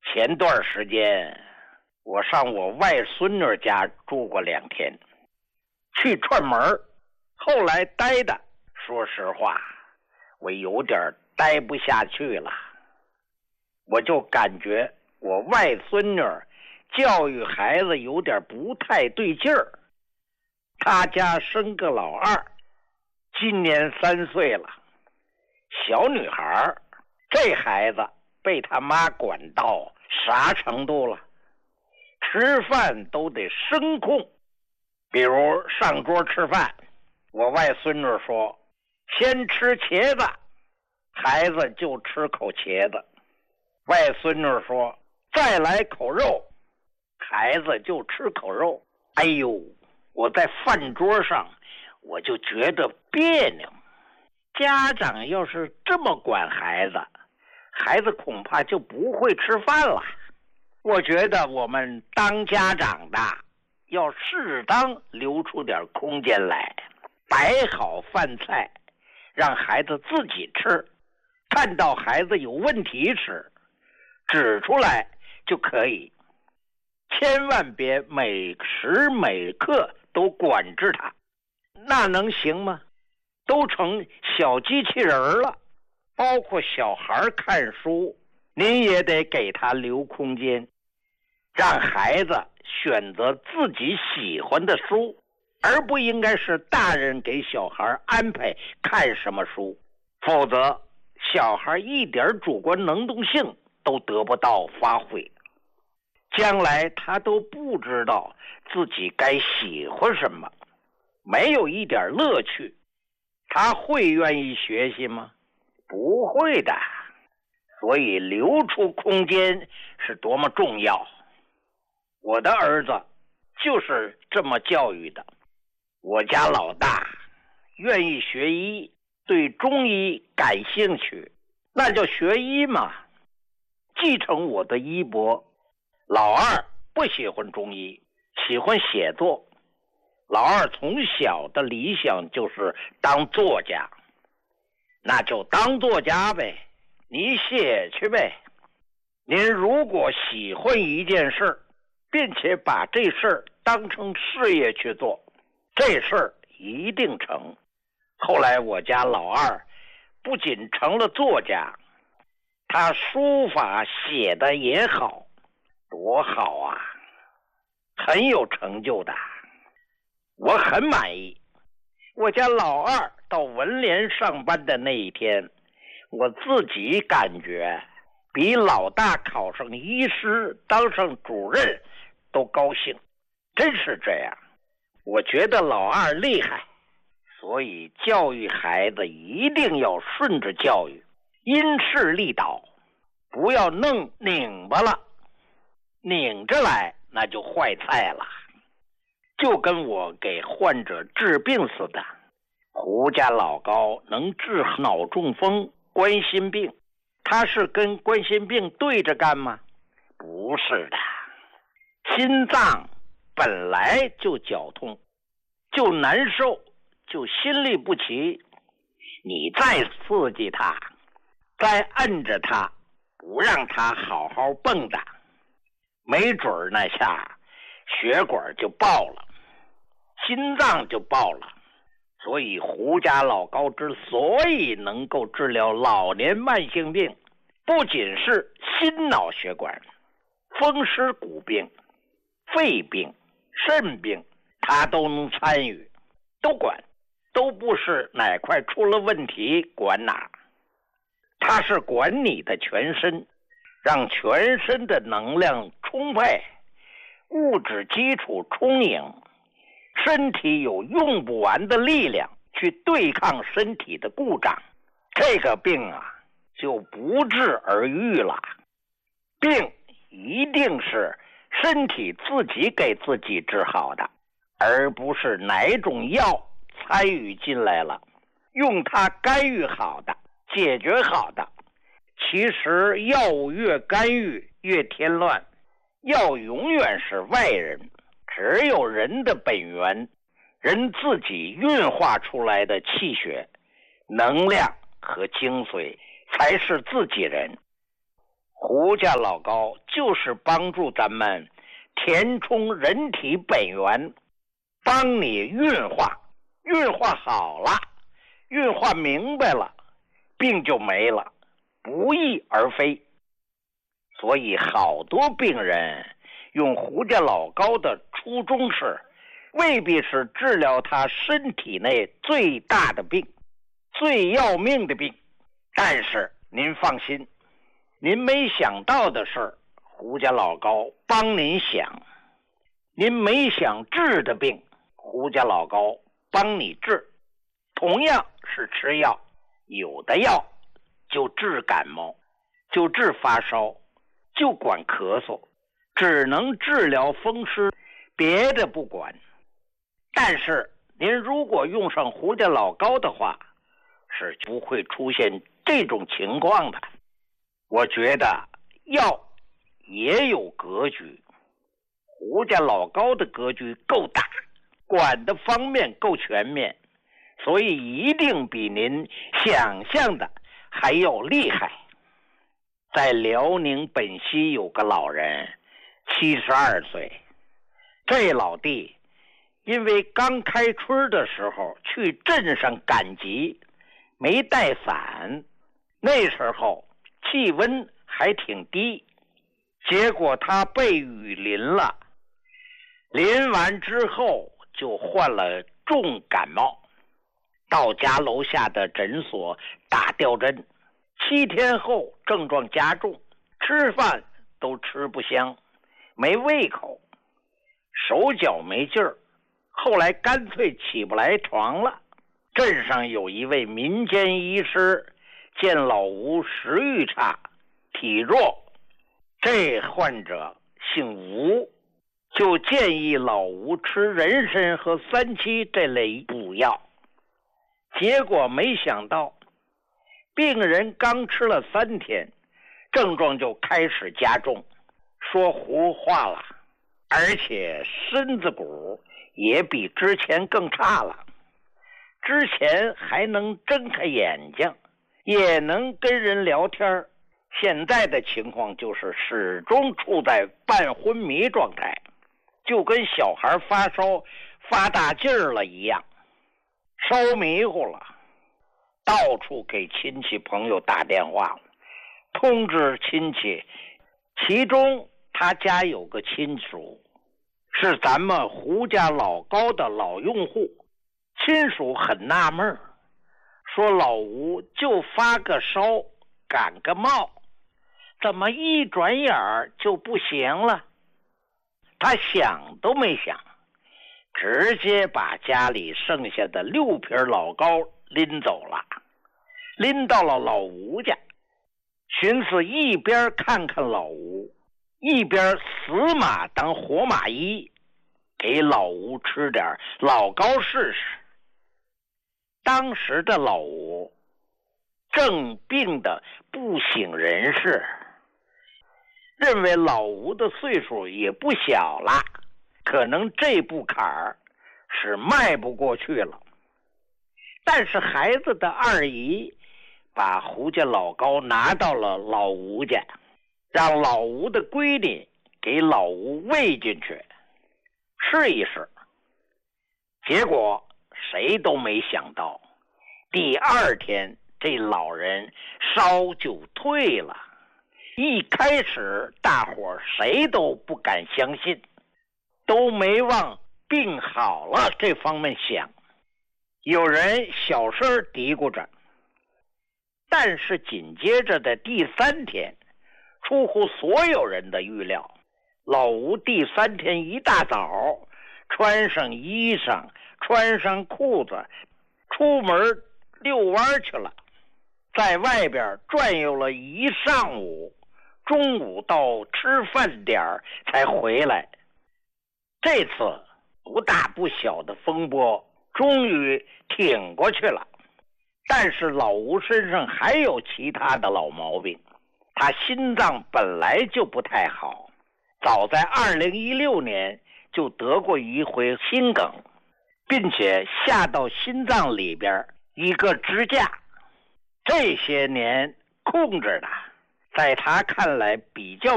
前段时间我上我外孙女家住过2天，去串门，后来待的，说实话，我有点待不下去了。我就感觉我外孙女教育孩子有点不太对劲儿。她家生个老二，今年3岁了，小女孩，这孩子被他妈管到啥程度了？吃饭都得声控。比如上桌吃饭，我外孙女说先吃茄子，孩子就吃口茄子。外孙女说再来口肉，孩子就吃口肉。哎呦，我在饭桌上我就觉得别扭。家长要是这么管孩子，孩子恐怕就不会吃饭了。我觉得我们当家长的要适当留出点空间来，摆好饭菜，让孩子自己吃，看到孩子有问题时指出来就可以，千万别每时每刻都管制他，那能行吗？都成小机器人了。包括小孩看书，您也得给他留空间，让孩子选择自己喜欢的书，而不应该是大人给小孩安排看什么书，否则小孩一点主观能动性都得不到发挥，将来他都不知道自己该喜欢什么，没有一点乐趣，他会愿意学习吗？不会的。所以留出空间是多么重要。我的儿子就是这么教育的。我家老大愿意学医，对中医感兴趣，那就学医嘛，继承我的衣钵。老二不喜欢中医，喜欢写作。老二从小的理想就是当作家，那就当作家呗，你写去呗。您如果喜欢一件事，并且把这事当成事业去做，这事一定成。后来我家老二不仅成了作家，他书法写的也好，多好啊，很有成就的，我很满意。我家老二到文联上班的那一天，我自己感觉比老大考上医师当上主任都高兴，真是这样。我觉得老二厉害，所以教育孩子一定要顺着教育，因势利导，不要弄拧巴了，拧着来那就坏菜了。就跟我给患者治病似的，胡家老高能治脑中风、冠心病，他是跟冠心病对着干吗？不是的，心脏本来就绞痛，就难受，就心律不齐，你再刺激他，再摁着他，不让他好好蹦跶，没准那下血管就爆了，心脏就爆了。所以胡家老高之所以能够治疗老年慢性病，不仅是心脑血管、风湿骨病、肺病、肾病，他都能参与，都管，都不是哪块出了问题管哪，他是管你的全身，让全身的能量充沛，物质基础充盈，身体有用不完的力量去对抗身体的故障，这个病啊就不治而愈了。病一定是身体自己给自己治好的，而不是哪种药参与进来了，用它干预好的、解决好的。其实药物越干预越添乱，药永远是外人，只有人的本源，人自己运化出来的气血、能量和精髓才是自己人。胡家老高就是帮助咱们填充人体本源，帮你运化，运化好了，运化明白了，病就没了，不翼而飞。所以好多病人用胡家老高的初衷是，未必是治疗他身体内最大的病，最要命的病。但是您放心，您没想到的是，胡家老高帮您想；您没想治的病，胡家老高帮你治。同样是吃药，有的药就治感冒，就治发烧，就管咳嗽，只能治疗风湿，别的不管。但是您如果用上胡家老高的话，是不会出现这种情况的。我觉得药也有格局，胡家老高的格局够大，管的方面够全面，所以一定比您想象的还要厉害。在辽宁本溪有个老人，72岁，这老弟因为刚开春的时候去镇上赶集，没带伞，那时候气温还挺低，结果他被雨淋了，淋完之后就患了重感冒，到家楼下的诊所打吊针，7天后症状加重，吃饭都吃不香，没胃口，手脚没劲儿，后来干脆起不来床了。镇上有一位民间医师见老吴食欲差，体弱，这患者姓吴，就建议老吴吃人参和三七这类补药。结果没想到病人刚吃了3天，症状就开始加重，说胡话了，而且身子骨也比之前更差了。之前还能睁开眼睛，也能跟人聊天，现在的情况就是始终处在半昏迷状态，就跟小孩发烧发大劲儿了一样，烧迷糊了，到处给亲戚朋友打电话，通知亲戚。其中他家有个亲属是咱们胡家老高的老用户，亲属很纳闷，说老吴就发个烧感个冒，怎么一转眼就不行了？他想都没想，直接把家里剩下的6瓶老高拎走了，拎到了老吴家，寻思一边看看老吴，一边死马当活马医，给老吴吃点老高试试。当时的老吴正病得不省人事，认为老吴的岁数也不小了，可能这步坎儿是迈不过去了。但是孩子的二姨把胡家老高拿到了老吴家，让老吴的闺女给老吴喂进去试一试。结果谁都没想到，第2天这老人烧就退了。一开始大伙谁都不敢相信，都没往病好了这方面想，有人小声嘀咕着。但是紧接着的第3天，出乎所有人的预料，老吴第3天一大早穿上衣裳，穿上裤子，出门遛弯去了，在外边转悠了一上午，中午到吃饭点才回来。这次不大不小的风波终于挺过去了。但是老吴身上还有其他的老毛病，他心脏本来就不太好，早在2016年就得过一回心梗，并且下到心脏里边一个支架，这些年控制的，在他看来比较